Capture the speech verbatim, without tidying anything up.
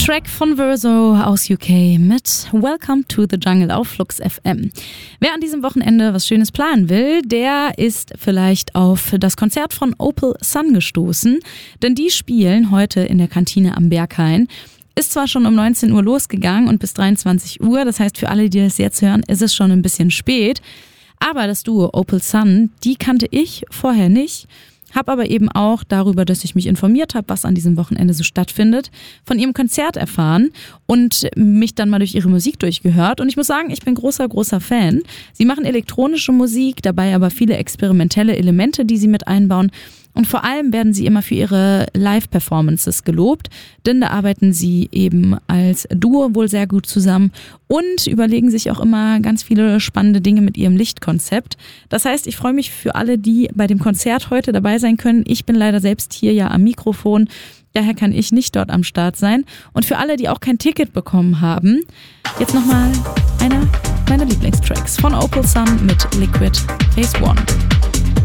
Track von Verso aus U K mit Welcome to the Jungle auf Flux F M. Wer an diesem Wochenende was Schönes planen will, der ist vielleicht auf das Konzert von Opal Sun gestoßen, denn die spielen heute in der Kantine am Berghain. Ist zwar schon um neunzehn Uhr losgegangen und bis dreiundzwanzig Uhr, das heißt für alle, die das jetzt hören, ist es schon ein bisschen spät. Aber das Duo Opal Sun, die kannte ich vorher nicht. Habe aber eben auch darüber, dass ich mich informiert habe, was an diesem Wochenende so stattfindet, von ihrem Konzert erfahren und mich dann mal durch ihre Musik durchgehört. Und ich muss sagen, ich bin großer, großer Fan. Sie machen elektronische Musik, dabei aber viele experimentelle Elemente, die sie mit einbauen. Und vor allem werden sie immer für ihre Live-Performances gelobt, denn da arbeiten sie eben als Duo wohl sehr gut zusammen und überlegen sich auch immer ganz viele spannende Dinge mit ihrem Lichtkonzept. Das heißt, ich freue mich für alle, die bei dem Konzert heute dabei sein können. Ich bin leider selbst hier ja am Mikrofon, daher kann ich nicht dort am Start sein. Und für alle, die auch kein Ticket bekommen haben, jetzt nochmal einer meiner Lieblingstracks von Opal Sun mit Liquid Phase One.